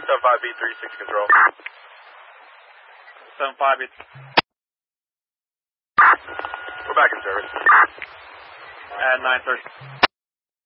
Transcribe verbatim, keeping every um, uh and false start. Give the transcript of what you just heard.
seven five B three six control. seven five B. We're back in service. At nine thirty.